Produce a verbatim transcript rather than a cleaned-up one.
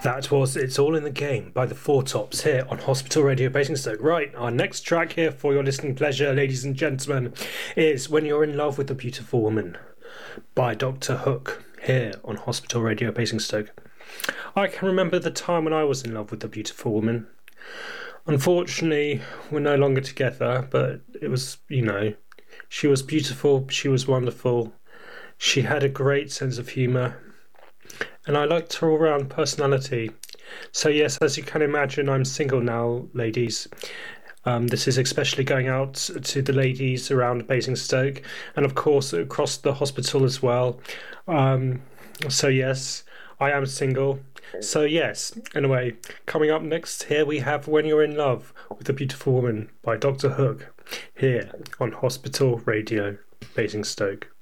That was It's All in the Game by the Four Tops here on Hospital Radio Basingstoke. Right, our next track here for your listening pleasure, ladies and gentlemen, is When You're in Love with a Beautiful Woman by Doctor Hook here on Hospital Radio Basingstoke. I can remember the time when I was in love with a beautiful woman. Unfortunately, we're no longer together, but it was, you know, she was beautiful, she was wonderful, she had a great sense of humour, and I liked her all-round personality. So yes, as you can imagine, I'm single now, ladies. Um, this is especially going out to the ladies around Basingstoke, and of course across the hospital as well. Um, so yes, I am single. So yes, anyway, coming up next here we have When You're in Love with a Beautiful Woman by Doctor Hook here on Hospital Radio Basingstoke.